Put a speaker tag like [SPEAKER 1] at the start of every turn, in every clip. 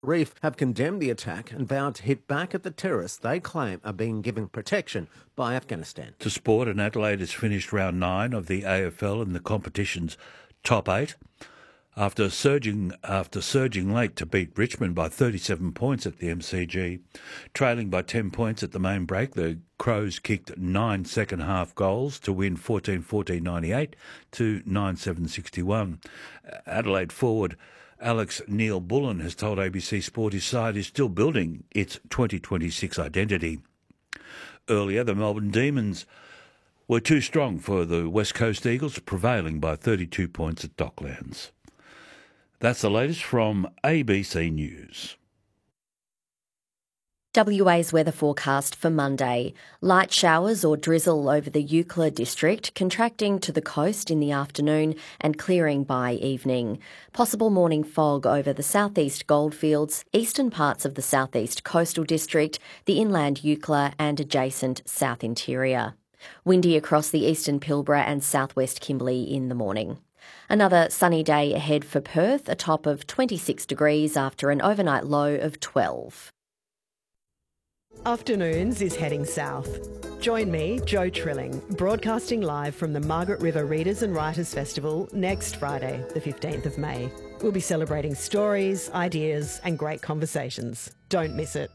[SPEAKER 1] Reef have condemned the attack and vowed to hit back at the terrorists they claim are being given protection by Afghanistan.
[SPEAKER 2] To sport, and Adelaide has finished round 9 of the AFL in the competition's top 8. After surging late to beat Richmond by 37 points at the MCG. Trailing by 10 points at the main break, the Crows kicked 9 second-half goals to win 14-14-98 to 9-7-61. Adelaide forward Alex Neil-Bullen has told ABC Sport his side is still building its 2026 identity. Earlier, the Melbourne Demons were too strong for the West Coast Eagles, prevailing by 32 points at Docklands. That's the latest from ABC News.
[SPEAKER 3] WA's weather forecast for Monday. Light showers or drizzle over the Eucla district, contracting to the coast in the afternoon and clearing by evening. Possible morning fog over the southeast goldfields, eastern parts of the southeast coastal district, the inland Eucla and adjacent south interior. Windy across the eastern Pilbara and southwest Kimberley in the morning. Another sunny day ahead for Perth, a top of 26 degrees after an overnight low of 12.
[SPEAKER 4] Afternoons is heading south. Join me, Jo Trilling, broadcasting live from the Margaret River Readers and Writers Festival next Friday, the 15th of May. We'll be celebrating stories, ideas and great conversations. Don't miss it.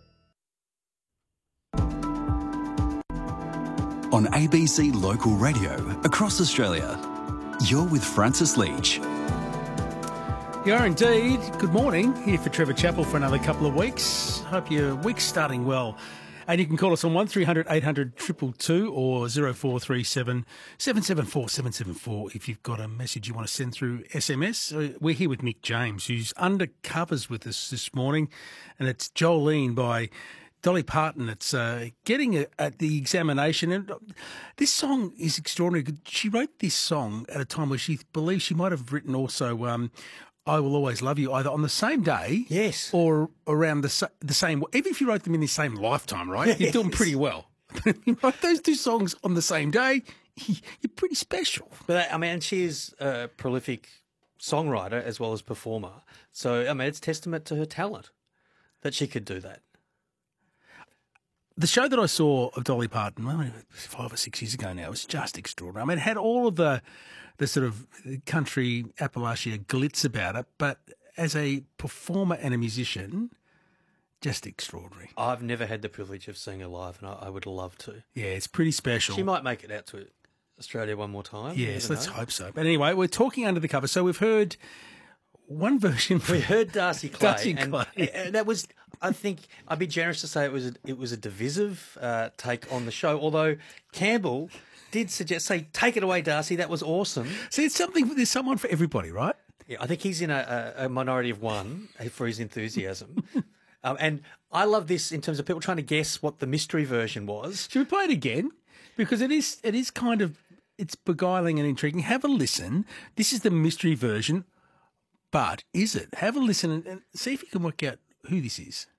[SPEAKER 5] On ABC Local Radio across Australia, you're with Francis Leach.
[SPEAKER 6] You are indeed. Good morning. Here for Trevor Chappell for another couple of weeks. Hope your week's starting well. And you can call us on 1300 800 222 or 0437 774 774 if you've got a message you want to send through SMS. We're here with Nick James, who's undercovers with us this morning, and it's Jolene by Dolly Parton. It's getting at the examination. And this song is extraordinary. She wrote this song at a time where she believes she might have written also I Will Always Love You, either on the same day,
[SPEAKER 7] yes,
[SPEAKER 6] or around the same. Even if you wrote them in the same lifetime, right?
[SPEAKER 7] Yes.
[SPEAKER 6] You're doing pretty well. If you write those two songs on the same day, you're pretty special.
[SPEAKER 7] But I mean, she is a prolific songwriter as well as performer. So I mean, it's testament to her talent that she could do that.
[SPEAKER 6] The show that I saw of Dolly Parton, 5 or 6 years ago now, was just extraordinary. I mean, it had all of the sort of country Appalachia glitz about it, but as a performer and a musician, just extraordinary.
[SPEAKER 7] I've never had the privilege of seeing her live, and I would love to.
[SPEAKER 6] Yeah, it's pretty special.
[SPEAKER 7] She might make it out to Australia one more time.
[SPEAKER 6] Yes, let's hope so. But anyway, we're talking under the cover. So we've heard one version.
[SPEAKER 7] We heard Darcy Clay.
[SPEAKER 6] Darcy Clay.
[SPEAKER 7] And that was, I think, I'd be generous to say it was a divisive take on the show, although Campbell did say, take it away, Darcy, that was awesome.
[SPEAKER 6] See, there's someone for everybody, right?
[SPEAKER 7] Yeah, I think he's in a minority of one for his enthusiasm. And I love this in terms of people trying to guess what the mystery version was.
[SPEAKER 6] Should we play it again? Because it is kind of, it's beguiling and intriguing. Have a listen. This is the mystery version, but is it? Have a listen and see if you can work out who this is.